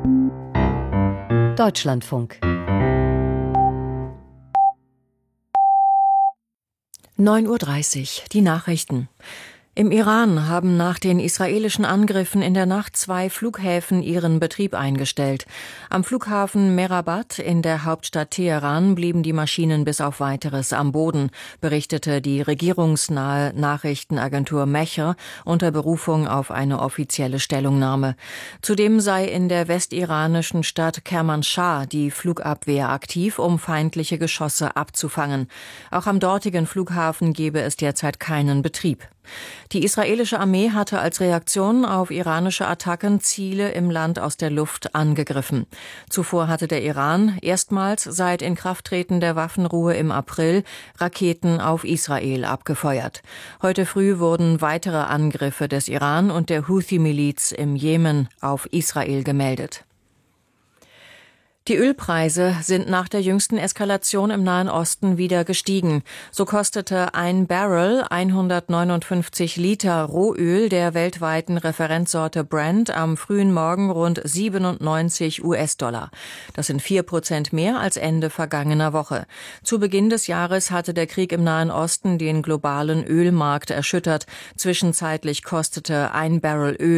Deutschlandfunk. 9:30 Uhr, die Nachrichten. Im Iran haben nach den israelischen Angriffen in der Nacht 2 Flughäfen ihren Betrieb eingestellt. Am Flughafen Mehrabad in der Hauptstadt Teheran blieben die Maschinen bis auf Weiteres am Boden, berichtete die regierungsnahe Nachrichtenagentur Mehr unter Berufung auf eine offizielle Stellungnahme. Zudem sei in der westiranischen Stadt Kermanschah die Flugabwehr aktiv, um feindliche Geschosse abzufangen. Auch am dortigen Flughafen gebe es derzeit keinen Betrieb. Die israelische Armee hatte als Reaktion auf iranische Attacken Ziele im Land aus der Luft angegriffen. Zuvor hatte der Iran erstmals seit Inkrafttreten der Waffenruhe im April Raketen auf Israel abgefeuert. Heute früh wurden weitere Angriffe des Iran und der Houthi-Miliz im Jemen auf Israel gemeldet. Die Ölpreise sind nach der jüngsten Eskalation im Nahen Osten wieder gestiegen. So kostete ein Barrel 159 Liter Rohöl der weltweiten Referenzsorte Brent am frühen Morgen rund 97 US-Dollar. Das sind 4% mehr als Ende vergangener Woche. Zu Beginn des Jahres hatte der Krieg im Nahen Osten den globalen Ölmarkt erschüttert. Zwischenzeitlich kostete ein Barrel Öl